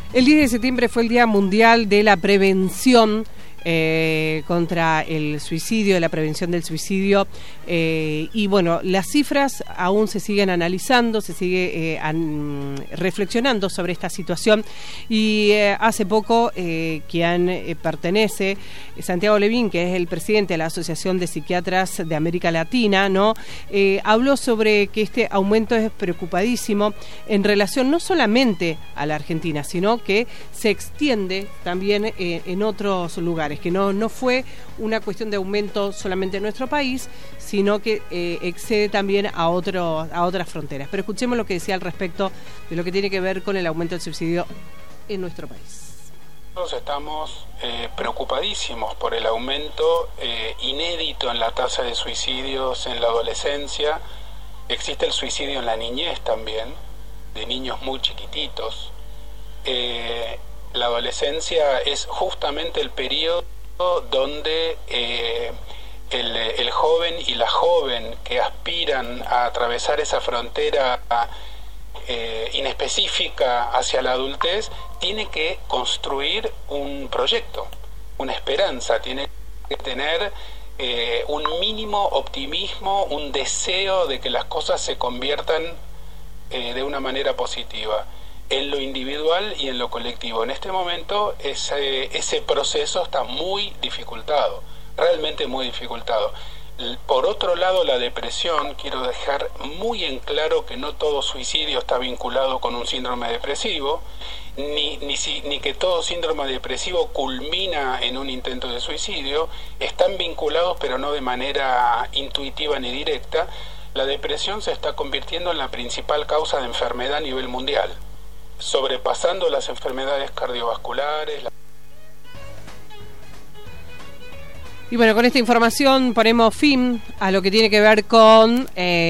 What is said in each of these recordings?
El 10 de septiembre fue el Día Mundial de la Prevención contra el suicidio, de la prevención del suicidio, y bueno, las cifras aún se siguen analizando, se sigue reflexionando sobre esta situación, y hace poco quien pertenece, Santiago Levín, que es el presidente de la Asociación de Psiquiatras de América Latina, ¿no? Habló sobre que este aumento es preocupadísimo en relación no solamente a la Argentina, sino que se extiende también en otros lugares, que no fue una cuestión de aumento solamente en nuestro país, sino que excede también a otras fronteras. Pero escuchemos lo que decía al respecto de lo que tiene que ver con el aumento del suicidio en nuestro país. Nosotros estamos preocupadísimos por el aumento inédito en la tasa de suicidios en la adolescencia. Existe el suicidio en la niñez también, de niños muy chiquititos. La adolescencia es justamente el periodo donde el joven y la joven que aspiran a atravesar esa frontera inespecífica hacia la adultez tiene que construir un proyecto, una esperanza, tiene que tener un mínimo optimismo, un deseo de que las cosas se conviertan de una manera positiva, en lo individual y en lo colectivo. En este momento ese proceso está muy dificultado, realmente muy dificultado. Por otro lado, la depresión, quiero dejar muy en claro que no todo suicidio está vinculado con un síndrome depresivo, ni que todo síndrome depresivo culmina en un intento de suicidio. Están vinculados, pero no de manera intuitiva ni directa. La depresión se está convirtiendo en la principal causa de enfermedad a nivel mundial, sobrepasando las enfermedades cardiovasculares. Y bueno, con esta información ponemos fin a lo que tiene que ver con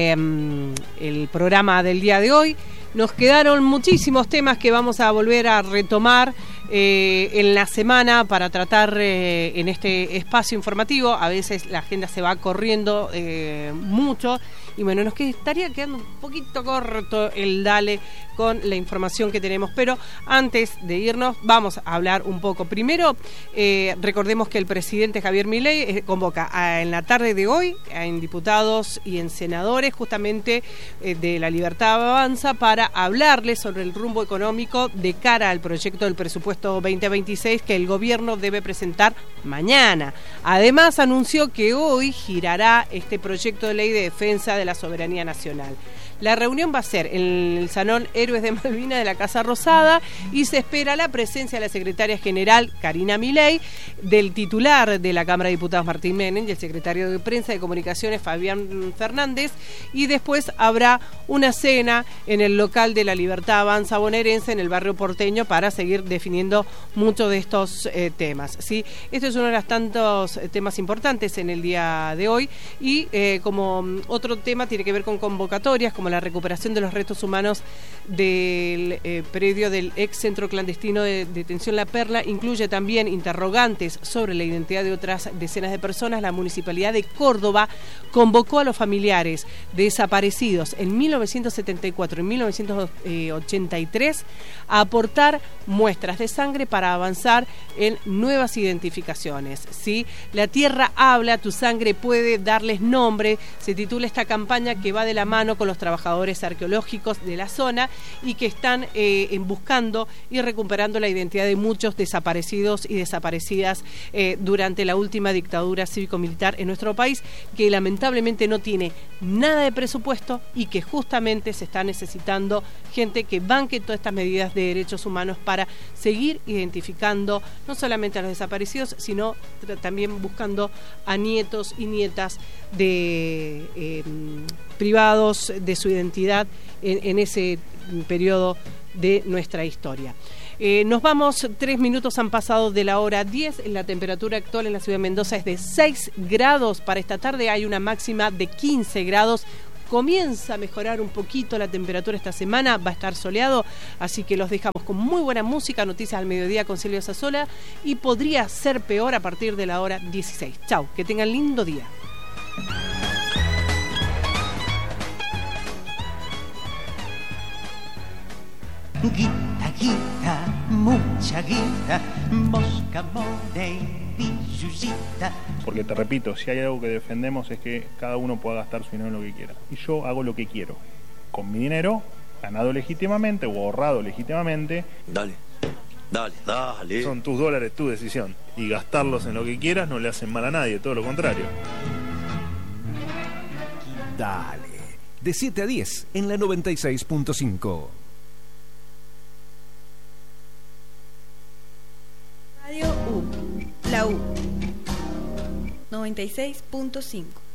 el programa del día de hoy. Nos quedaron muchísimos temas que vamos a volver a retomar en la semana para tratar en este espacio informativo. A veces la agenda se va corriendo mucho, y bueno, nos estaría quedando un poquito corto el dale con la información que tenemos, pero antes de irnos vamos a hablar un poco. Primero, recordemos que el presidente Javier Milei convoca en la tarde de hoy en diputados y en senadores justamente de La Libertad Avanza para hablarles sobre el rumbo económico de cara al proyecto del presupuesto 2026 que el gobierno debe presentar mañana. Además, anunció que hoy girará este proyecto de ley de defensa de la soberanía nacional. La reunión va a ser en el Salón Héroes de Malvinas de la Casa Rosada, y se espera la presencia de la secretaria general Karina Milei, del titular de la Cámara de Diputados Martín Menem y el secretario de Prensa y Comunicaciones Fabián Fernández, y después habrá una cena en el local de La Libertad Avanza bonaerense en el barrio porteño para seguir definiendo muchos de estos temas, ¿sí? Esto es uno de los tantos temas importantes en el día de hoy, y como otro tema tiene que ver con convocatorias, como la recuperación de los restos humanos del predio del ex centro clandestino de detención La Perla. Incluye también interrogantes sobre la identidad de otras decenas de personas. La Municipalidad de Córdoba convocó a los familiares desaparecidos en 1974 y 1983 a aportar muestras de sangre para avanzar en nuevas identificaciones, ¿sí? La tierra habla, tu sangre puede darles nombre, se titula esta campaña, que va de la mano con los trabajadores arqueológicos de la zona y que están buscando y recuperando la identidad de muchos desaparecidos y desaparecidas durante la última dictadura cívico-militar en nuestro país, que lamentablemente no tiene nada de presupuesto y que justamente se está necesitando gente que banque todas estas medidas de derechos humanos para seguir identificando no solamente a los desaparecidos, sino también buscando a nietos y nietas de privados de su identidad en ese periodo de nuestra historia. Nos vamos, 3 minutos han pasado de la hora 10. La temperatura actual en la ciudad de Mendoza es de 6 grados. Para esta tarde hay una máxima de 15 grados. Comienza a mejorar un poquito la temperatura esta semana, va a estar soleado, así que los dejamos con muy buena música, noticias al mediodía con Silvia Sassola, y podría ser peor a partir de la hora 16. Chau, que tengan lindo día. Guita, guita, mucha guita, Mosca, Moreira, Yuyita. Porque te repito, si hay algo que defendemos es que cada uno pueda gastar su dinero en lo que quiera. Y yo hago lo que quiero. Con mi dinero, ganado legítimamente o ahorrado legítimamente. Dale. Son tus dólares, tu decisión. Y gastarlos en lo que quieras no le hacen mal a nadie, todo lo contrario. Dale. De 7 a 10 en la 96.5. Radio U. La U. 96.5.